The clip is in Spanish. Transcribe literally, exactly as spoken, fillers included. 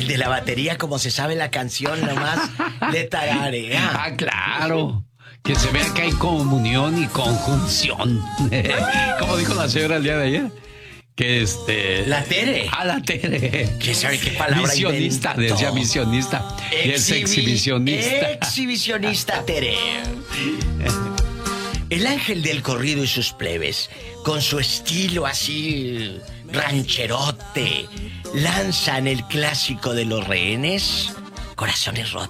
El de la batería, como se sabe la canción, nomás le tararea. Ah, claro. Que se vea que hay comunión y conjunción. Como dijo la señora el día de ayer. Que este... La Tere. Ah, la Tere. ¿Qué sabe qué palabra Visionista, inventó? decía visionista. Y es Exhibi- exhibicionista. Exhibicionista Tere. El ángel del corrido y sus plebes, con su estilo así rancherote, lanzan el clásico de los rehenes, Corazones Rotos.